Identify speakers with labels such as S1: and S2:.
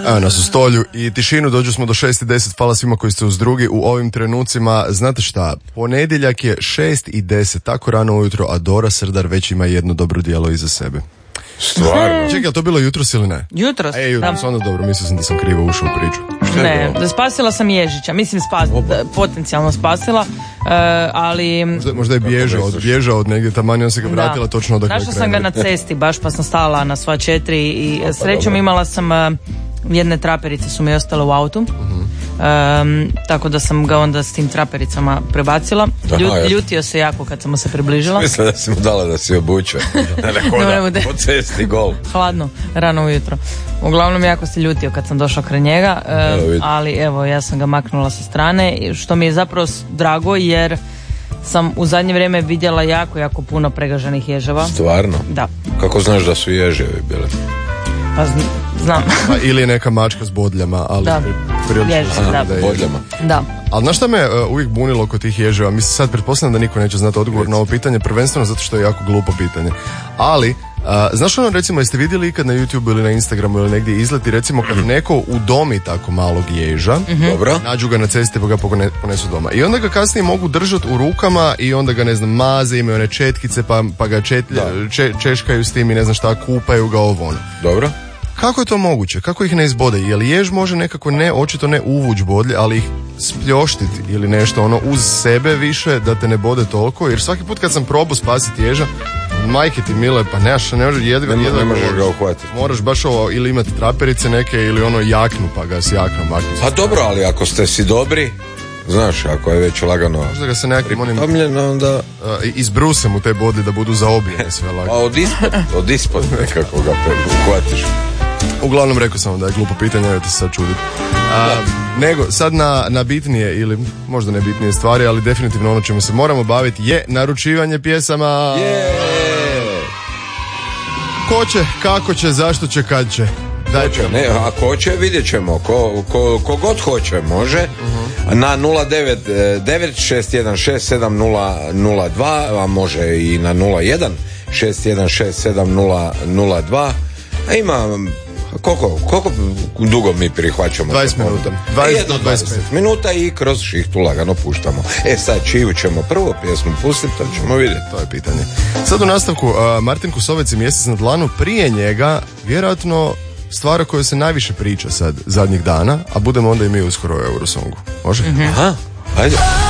S1: Evo nas u stolju i tišinu, dođu smo do 6:10, hvala svima koji ste uz drugi u ovim trenucima. Znate šta, ponedjeljak je 6:10, tako rano ujutro, a Dora Srdar već ima jedno dobro djelo iza sebe.
S2: Stvarno?
S1: Čekaj, je to bilo jutros ili ne?
S3: Jutros.
S1: Jutros, onda dobro, mislio sam da sam krivo ušao u priču.
S3: Ne, spasila sam Ježića, mislim potencijalno spasila, ali...
S1: Možda je bježao od negdje, taman on se ga vratila točno odakle je krenuo.
S3: Našla sam ga na cesti, baš pa sam stala na sva 4 i srećom imala sam jedne traperice su mi ostale u autu. Tako da sam ga onda s tim trapericama prebacila. Ljutio se jako kad sam mu se približila.
S2: Mislim da si mu dala da si obuče. Ne hoda po cesti gol.
S3: Hladno, rano ujutro. Uglavnom jako se ljutio kad sam došla kraj njega, ali evo ja sam ga maknula sa strane, što mi je zapravo drago jer sam u zadnje vrijeme vidjela jako puno pregaženih ježeva.
S2: Stvarno?
S3: Da.
S2: Kako znaš da su ježevi bili?
S3: Pa znam.
S1: Ili neka mačka s bodljama, ali
S2: bodljama.
S3: Da.
S1: Ali znaš šta me uvijek bunilo kod tih ježeva? Mislim, sad pretpostavljam da niko neće znati odgovor na ovo pitanje, prvenstveno zato što je jako glupo pitanje. Ali, znaš ono, recimo, jeste vidjeli ikad na YouTube ili na Instagramu ili negdje izleti, recimo kad neko udomi tako malog ježa, nađu ga na cesti pa ga ponesu doma. I onda ga kasnije mogu držati u rukama i onda ga, ne znam, maze, imaju one četkice pa ga češkaju s tim i ne znam šta, kupaju ga ovo ono.
S2: Dobro.
S1: Kako je to moguće? Kako ih ne izbode? Je li jež može nekako očito ne uvuć bodlje, ali ih spljoštiti ili nešto ono uz sebe više da te ne bode toliko? Jer svaki put kad sam probao spasiti ježa, majke ti mile, pa ne možeš jedva
S2: ne možeš ga uhvatiti.
S1: Moraš baš ovo ili imati traperice neke ili ono jaknu pa ga s jaknom maknuti.
S2: Pa dobro, ali ako ste si dobri, znaš, ako je već lagano
S1: možda ga se nekakvim onim
S2: onda
S1: izbrusem u te bodlje da budu zaobljene sve lagano.
S2: Pa od ispod nekako ga uhvatiš.
S1: Uglavnom rekao sam da je glupo pitanje, evo te se sad čuditi. Nego, sad na bitnije ili možda ne bitnije stvari, ali definitivno ono čemu se moramo baviti je naručivanje pjesama. Ko će, kako će, zašto će, kad će?
S2: Ako će, vidjet ćemo. Ko god hoće, može. Na 09961670002, a može i na 0161670002. Ima koliko dugo mi prihvaćamo?
S1: 20 minuta.
S2: 25 minuta i kroz šihtu lagano puštamo. Sad čiju ćemo prvo pjesmu pustiti, to ćemo vidjeti.
S1: To je pitanje. Sad u nastavku Martin Kusovec i Mjesec na dlanu, prije njega vjerojatno stvar o kojoj se najviše priča sad zadnjih dana, a budemo onda i mi uskoro u Eurosongu. Može?
S2: Aha, ajde.